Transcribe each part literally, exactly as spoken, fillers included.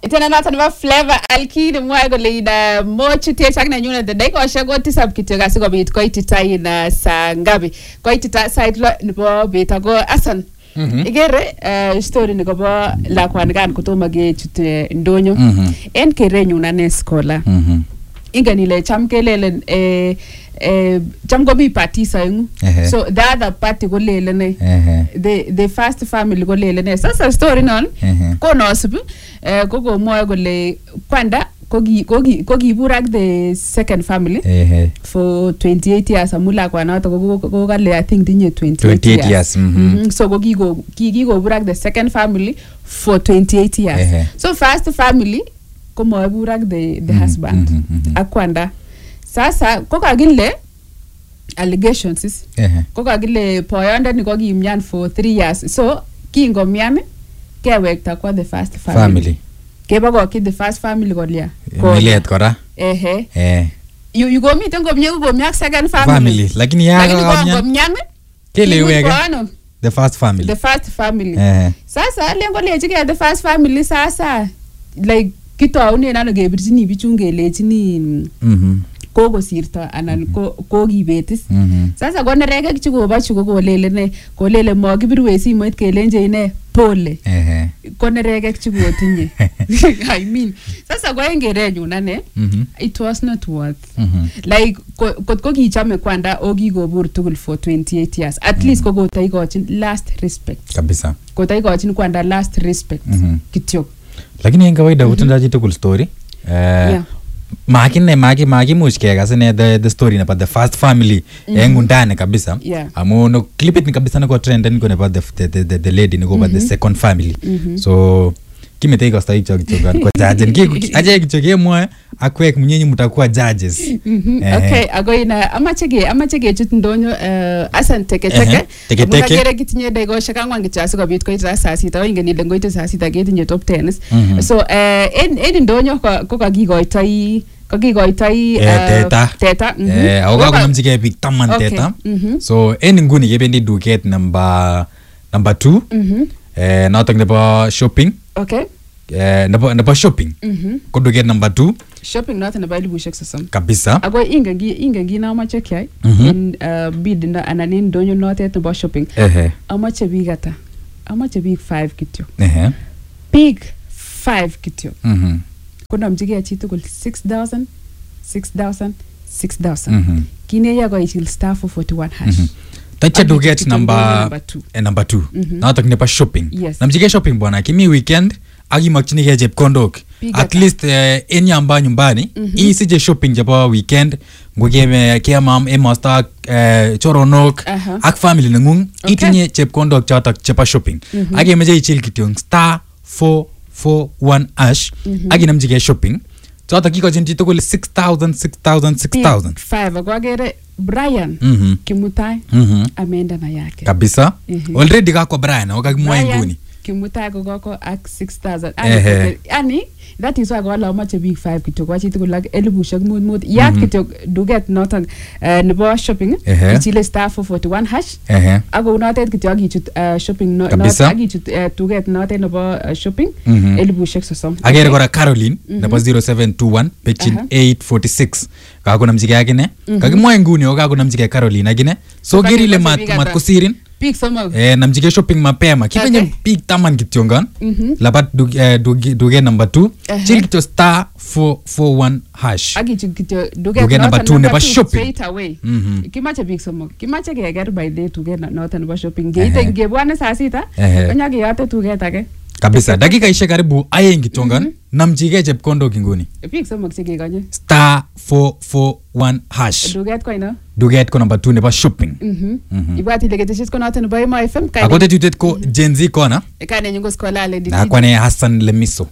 Itena nata niba Flavor Alki ni mwae kole ina mochu tiechak na nyuna the daiko shago tisab kityo kasi ko bit ko itita ina sa ngabi ko itita side lo nibo bita go asan igere story ni ko ba la kwanikan kutoma ge chute ndonyo en kere nyuna ne skola inganile chamkelele eh eh cham go bi party sa ngu so the other party go lele ne the the first family go lele ne sasa story non ko no sibu eh ko go moyo go le kwanda ko gi ko gi ko gi burak the second family for twenty-eight years amula kwa na to go go gale I think dinye twenty-eight years mm-hmm. so go gi go gi go burak the second family for twenty-eight years so first family ko moyo burak the the husband mm-hmm. akwanda sasa ko kagile allegations is ko kagile poyonda ni ko gimyan for three years so kingo myame kewekta kwa the first family, family. Keba go kid the first family go lia ko milet kora ehe eh you you go meet ngo mnye go myak second family family lakini ya go myame kile wega the first family the first family eh sasa lengo leje ke the first family sasa like kitaune nano gebirchini bichungelechi mhm kogo sirta anan ko ko gibetis sasa ko nerege kichugo bachu ko lele ne ko lele mo gibirwe simoit kelenje ine pole ehe ko nerege kichugo tinye I mean sasa ko engerenyu nane it was not worth like ko ko kichame kwanda ogigobur tugul for twenty-eight years at least ko go taigochin last respect kabisa ko taigochin kwanda last respect kityo lakini en kawaida utendaji tugul story eh makine maki maki mushke kasene the the story about the first family engundane kabisa amo no clip it kabisa na ko trend and go about the the the, the lady no go about the second family so kimete iko style chok chok kwa judge ki aje kichoke mwa akwek munyenyi mutakuwa judges okay agoina amachege amachege chutndonyo asan teke teke teke teke kagere kitinye dego shaka ngwangi chasi ko bit ko ita saa sita ingeni lengo ita saa sita getinye top ten so eh en en ndonyo ko kagigoitoi kagigoitoi teta teta eh agoga kunamjike big taman teta so en nguni gebendi duket number number two eh notok nebo shopping okay eh nebo nebo shopping ko duket number two shopping nothing about libushek sasam kabisa ago ingengi ingengi na amache kyai in bid na ananin donyo notet nebo shopping ehe amache bigata amache big five kityo ehe big five kityo mhm kuna mjige chi tugul six thousand six thousand six thousand kine ya go itil star for forty-one hash tacha duket number eh number two notok nebo shopping namjige shopping bwana kimi weekend agi makchinige chepkondok at least en yamba nyumbani hii sije shopping jabo weekend ngogeme kiamam emaster choronok ak family nengung itinye chepkondok chotok chebo shopping agi meje ichil kityong star four four one hash agi namjige shopping chotok kiko chinti tugul six thousand six thousand six thousand five agwagere Brian Kimutai ameenda na yake kabisa already kako Brian wakagimwa nguni Kimutai kokoko ak six thousand ani that is why wala mache big five kityo kwa chitu like elibushak mood mood yak kityo duget noton nebo shopping ichile star four forty-one hash ago notet kityo agichut shopping notet agichut duget notet nebo shopping elibushak sosom agere kora Caroline nebo zero seven two one pechin eight forty-six kako namjike akine kakimwa nguni okako namjike Caroline akine so girile mat mat kusirin big somo eh namjike shopping mapema kipenye big taman kityongan labat duge number two chil kityo star four four one hash agi kityo duge number two nebo shopping straight away kimache big somo kimache keger by day duge noton nebo shopping geite ngebwane saa sita konyage yote duge take kabisa dakika ishe karibu aeng kityongan namjike chepkondok nguni big somo kiganye star four four one hash duget ko ina duget ko number two nebo shopping mhm ibati legeteshis ko noton nebo M F M kai akote tutet ko Gen Z kona ekane nyingo skola le na kwane Hassan Lemiso.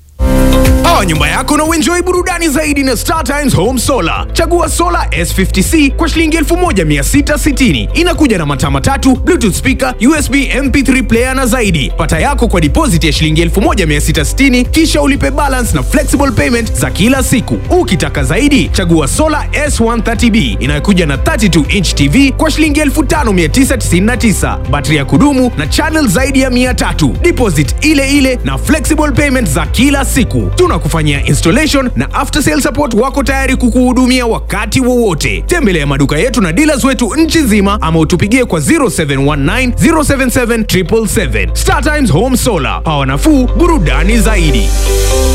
Oa nyumba yako na uenjoy burudani zaidi na Star Times Home Solar. Chagua Solar S fifty C kwa shilingi elfu moja mia sita sitini. Inakuja na mataa matatu, Bluetooth speaker, U S B M P three player na zaidi. Pata yako kwa deposit ya shilingi elfu moja mia sita sitini kisha ulipe balance na flexible payment za kila siku. Ukitaka zaidi, chagua Solar S one thirty B inayokuja na thirty-two inch T V kwa shilingi elfu tano mia tisa tisini na tisa. Battery ya kudumu na channel zaidi ya mia tatu. Deposit ile ile na flexible payment za kila siku. nafuu. Tunakufanyia installation na after sale support, wako tayari kukuhudumia wakati wowote. Tembelea maduka yetu na dealers wetu nchi nzima, ama utupigie kwa zero seven one nine zero seven seven seven seven seven. Star Times Home Solar, hawa nafuu, burudani zaidi.